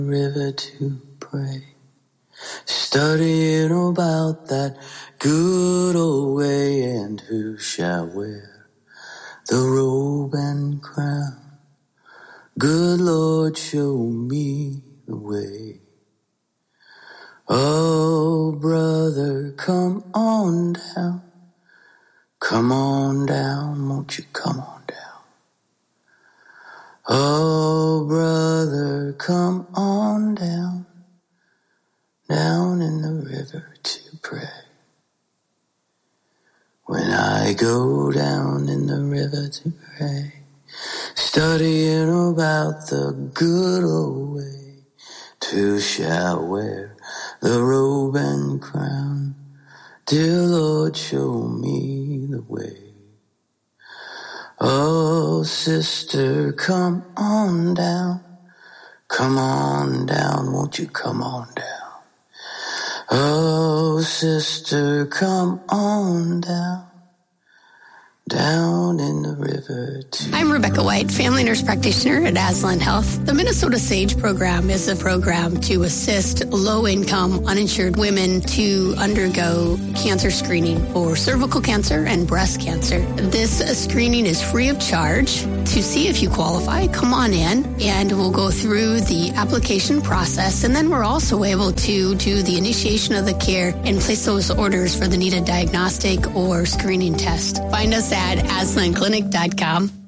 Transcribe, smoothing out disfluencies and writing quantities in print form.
river to pray, studying about that good old way, and who shall wear the robe and crown? Good Lord, show me the way. Oh, brother, come on down. Come on down, won't you come on down? Oh, brother, come on down, down in the river to pray. When I go down in the river to pray, studying about the good old way, who shall wear the robe and crown? Dear Lord, show me the way. Oh, sister, come on down. Come on down, won't you come on down? Oh, sister, come on down. Down in the river too. I'm Rebecca White, family nurse practitioner at Aslan Health. The Minnesota SAGE program is a program to assist low-income, uninsured women to undergo cancer screening for cervical cancer and breast cancer. This screening is free of charge. To see if you qualify, come on in and we'll go through the application process, and then we're also able to do the initiation of the care and place those orders for the needed diagnostic or screening test. Find us at aslanclinic.com.